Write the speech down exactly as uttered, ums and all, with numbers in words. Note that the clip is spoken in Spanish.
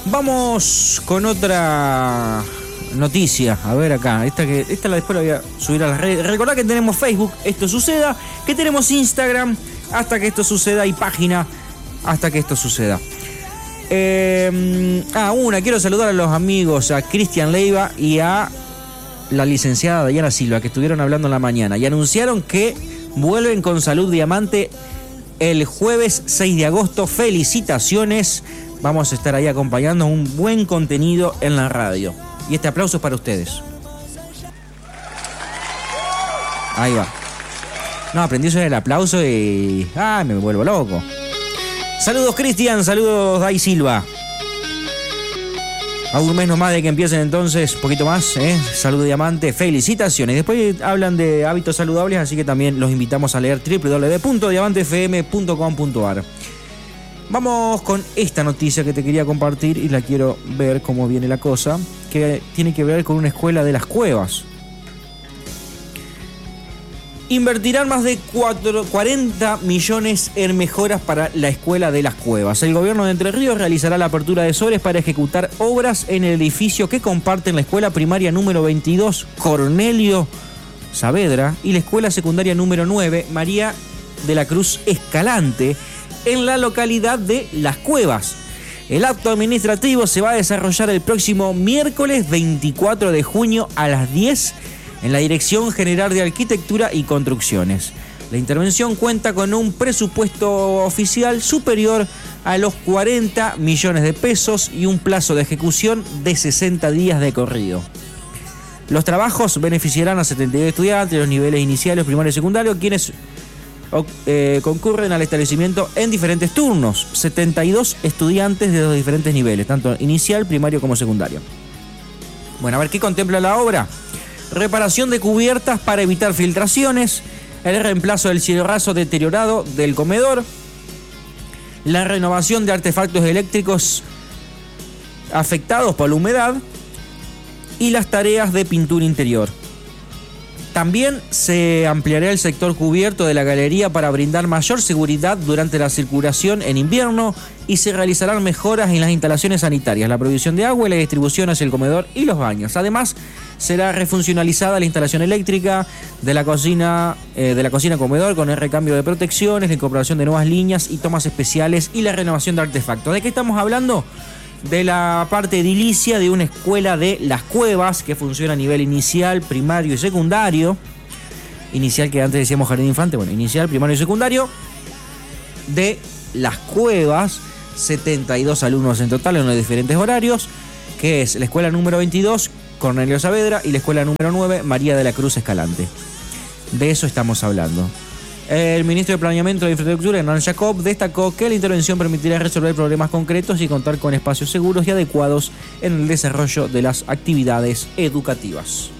Vamos con otra noticia. A ver acá. Esta que esta la después la voy a subir a las redes. Recordad que tenemos Facebook, Esto Suceda, que tenemos Instagram, Hasta que Esto Suceda, y página Hasta que Esto Suceda. Eh, ah, una, quiero saludar a los amigos, a Cristian Leiva y a la licenciada Dayana Silva, que estuvieron hablando en la mañana y anunciaron que vuelven con Salud Diamante el jueves seis de agosto. Felicitaciones. Vamos a estar ahí acompañando un buen contenido en la radio. Y este aplauso es para ustedes. Ahí va. No, aprendí eso del aplauso y... ¡ah! Me vuelvo loco. Saludos, Cristian. Saludos, Day Silva. A un mes nomás de que empiecen entonces, un poquito más, ¿eh? Salud Diamante, felicitaciones. Después hablan de hábitos saludables, así que también los invitamos a leer doble u doble u doble u punto diamante f m punto com punto a r. Vamos con esta noticia que te quería compartir y la quiero ver cómo viene la cosa, que tiene que ver con una escuela de las cuevas. Invertirán más de cuarenta millones en mejoras para la escuela de las cuevas. El gobierno de Entre Ríos realizará la apertura de sobres para ejecutar obras en el edificio que comparten la escuela primaria número veintidós, Cornelio Saavedra, y la escuela secundaria número nueve, María de la Cruz Escalante, en la localidad de Las Cuevas. El acto administrativo se va a desarrollar el próximo miércoles veinticuatro de junio a las diez en la Dirección General de Arquitectura y Construcciones. La intervención cuenta con un presupuesto oficial superior a los cuarenta millones de pesos y un plazo de ejecución de sesenta días de corrido. Los trabajos beneficiarán a setenta y dos estudiantes de los niveles iniciales, primario y secundario, quienes eh, concurren al establecimiento en diferentes turnos. setenta y dos estudiantes de los diferentes niveles, tanto inicial, primario como secundario. Bueno, a ver, ¿qué contempla la obra? Reparación de cubiertas para evitar filtraciones, el reemplazo del cielo raso deteriorado del comedor, la renovación de artefactos eléctricos afectados por la humedad y las tareas de pintura interior. También se ampliará el sector cubierto de la galería para brindar mayor seguridad durante la circulación en invierno y se realizarán mejoras en las instalaciones sanitarias, la provisión de agua y la distribución hacia el comedor y los baños. Además, será refuncionalizada la instalación eléctrica de la cocina eh, de la cocina comedor con el recambio de protecciones, la incorporación de nuevas líneas y tomas especiales y la renovación de artefactos. ¿De qué estamos hablando? De la parte edilicia de una escuela de Las Cuevas que funciona a nivel inicial, primario y secundario. Inicial, que antes decíamos jardín infante, bueno, inicial, primario y secundario de Las Cuevas, setenta y dos alumnos en total en los diferentes horarios, que es la escuela número veintidós, Cornelio Saavedra, y la escuela número nueve, María de la Cruz Escalante. De eso estamos hablando. El ministro de Planeamiento e Infraestructura, Hernán Jacob, destacó que la intervención permitirá resolver problemas concretos y contar con espacios seguros y adecuados en el desarrollo de las actividades educativas.